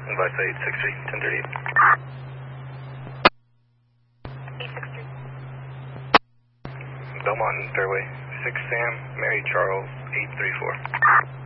Advice 863, 1038. 863. Belmont and Fairway, 6 Sam, Mary Charles, 834.